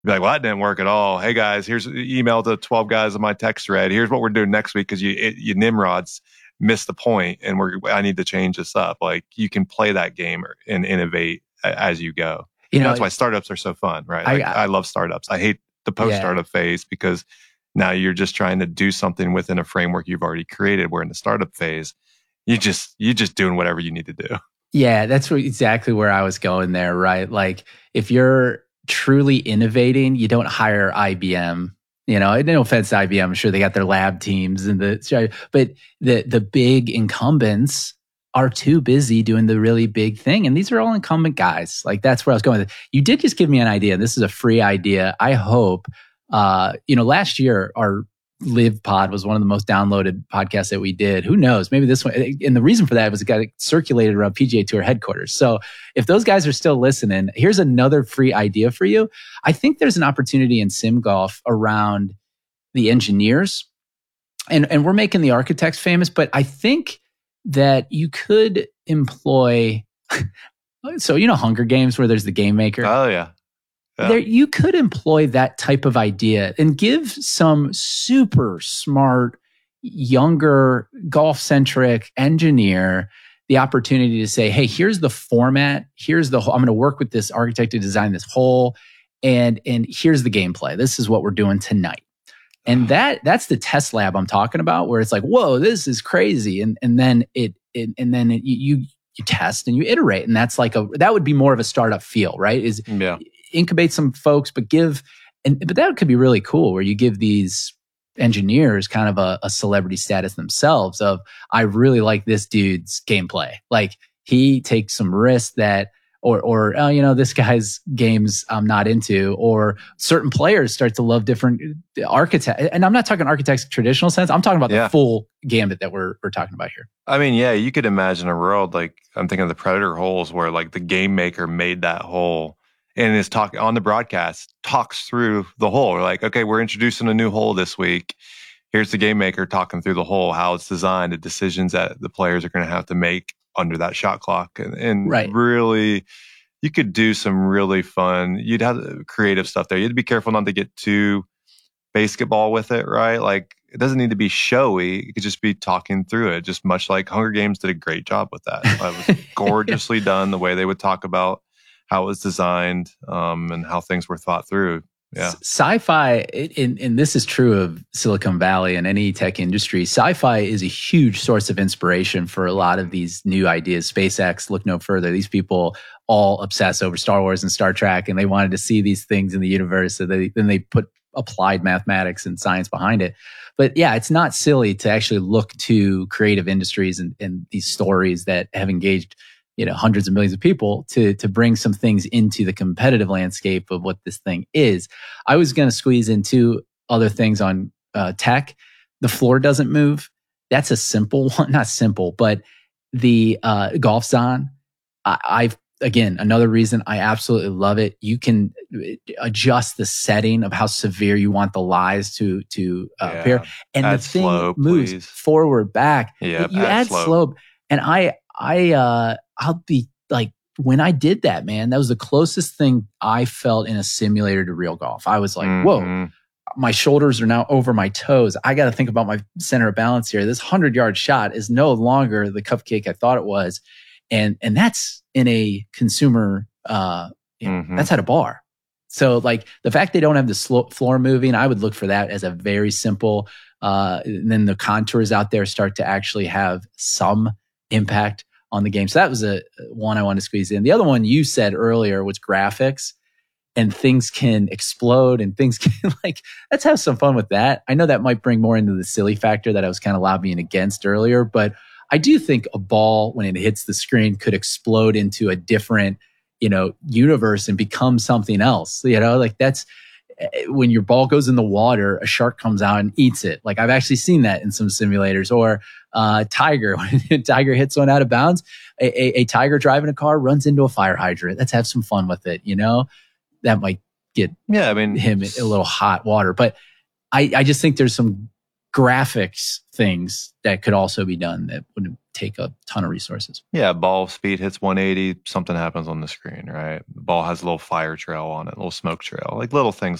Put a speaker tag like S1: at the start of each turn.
S1: Be like, well, that didn't work at all. Hey guys, here's email to 12 guys on my text thread. Here's what we're doing next week because you Nimrods missed the point, and I need to change this up. Like you can play that game and innovate as you go. That's why startups are so fun, right? Like I love startups. I hate the post-startup phase because now you're just trying to do something within a framework you've already created. Where in the startup phase, you're just doing whatever you need to do.
S2: Yeah, that's exactly where I was going there, right? Like if you're truly innovating, you don't hire IBM. No offense to IBM, I'm sure they got their lab teams but the big incumbents are too busy doing the really big thing. And these are all incumbent guys. Like that's where I was going with it. You did just give me an idea. This is a free idea. I hope, last year our Live Pod was one of the most downloaded podcasts that we did. Who knows? Maybe this one. And the reason for that was it got circulated around PGA Tour headquarters. So if those guys are still listening, here's another free idea for you. I think there's an opportunity in sim golf around the engineers, and we're making the architects famous, but I think that you could employ, so Hunger Games where there's the game maker.
S1: Oh yeah.
S2: There, you could employ that type of idea and give some super smart, younger, golf-centric engineer the opportunity to say, hey, here's the format. I'm going to work with this architect to design this hole. And here's the gameplay. This is what we're doing tonight. And that's the test lab I'm talking about, where it's like, whoa, this is crazy. And then you test and you iterate. And that's that would be more of a startup feel, right? Incubate some folks, but that could be really cool where you give these engineers kind of a celebrity status themselves of, I really like this dude's gameplay. Like he takes some risks that, or this guy's games I'm not into, or certain players start to love different architects. And I'm not talking architects traditional sense. I'm talking about the full gambit that we're talking about here.
S1: I mean, yeah, you could imagine a world like I'm thinking of the Predator holes where like the game maker made that hole and is talking on the broadcast, talks through the hole. We're like, okay, we're introducing a new hole this week. Here's the game maker talking through the hole, how it's designed, the decisions that the players are going to have to make under that shot clock. And really, you could do some really fun, you'd have creative stuff there. You'd be careful not to get too basketball with it, right? Like it doesn't need to be showy. It could just be talking through it, just much like Hunger Games did a great job with that. It was gorgeously done, the way they would talk about how it was designed, and how things were thought through. Yeah.
S2: Sci-fi, and this is true of Silicon Valley and any tech industry, sci-fi is a huge source of inspiration for a lot of these new ideas. SpaceX, look no further. These people all obsess over Star Wars and Star Trek, and they wanted to see these things in the universe. So then they put applied mathematics and science behind it. But yeah, it's not silly to actually look to creative industries and these stories that have engaged hundreds of millions of people to bring some things into the competitive landscape of what this thing is. I was going to squeeze in two other things on tech. The floor doesn't move. That's a simple one, not simple, but the Golf Zone. Again, another reason I absolutely love it. You can adjust the setting of how severe you want the lies to appear, and the thing
S1: slope,
S2: moves
S1: please.
S2: Forward, back.
S1: Yeah,
S2: you add slope, and I'll be like, when I did that, man, that was the closest thing I felt in a simulator to real golf. I was like, whoa, my shoulders are now over my toes. I got to think about my center of balance here. This 100-yard shot is no longer the cupcake I thought it was. And that's in a consumer, that's at a bar. So like the fact they don't have the floor moving, I would look for that as a very simple, and then the contours out there start to actually have some impact on the game. So that was one I wanted to squeeze in. The other one you said earlier was graphics, and things can explode and things can let's have some fun with that. I know that might bring more into the silly factor that I was kind of lobbying against earlier, but I do think a ball, when it hits the screen, could explode into a different, universe and become something else. That's when your ball goes in the water, a shark comes out and eats it. Like I've actually seen that in some simulators. Or tiger, when a tiger hits one out of bounds, a tiger driving a car runs into a fire hydrant. Let's have some fun with it. That might get him a little hot water. But I just think there's some graphics things that could also be done that would take a ton of resources.
S1: Yeah, ball speed hits 180, something happens on the screen, right? The ball has a little fire trail on it, a little smoke trail, like little things